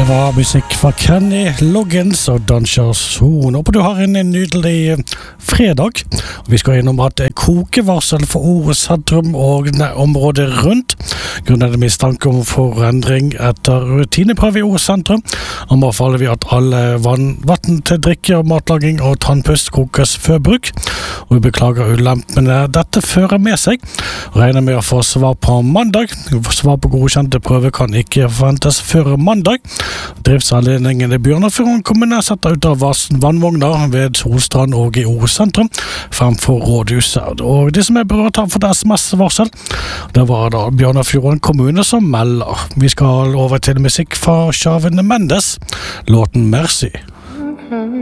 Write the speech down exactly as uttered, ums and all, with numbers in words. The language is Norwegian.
var musikk fra Kenny Loggins og Danger Zone. Håper du har en nydelig fredag. Vi skal innom at kokevarsel for Ore sentrum og området rundt. Grunnen er mistanke om forandring etter rutineprøve i Ore sentrum. Anbefaler vi at alle vann, vatten til drikke og matlaging og tannpust kokes før bruk. Og vi beklager ulempene dette fører med seg. Regner med å få svar på mandag. Svar på godkjente prøve kan ikke forventes før mandag. Driftsanledningen i Bjørnafjorden kommune setter ut av vannvogner ved Solstrand og i Ore sentrum fremfor rådhuset. Og de som er berørt har fått sms-varsel. Det var da Bjørnafjorden kommune som melder. Vi skal over til musikk fra Shawn Mendes, låten Mercy.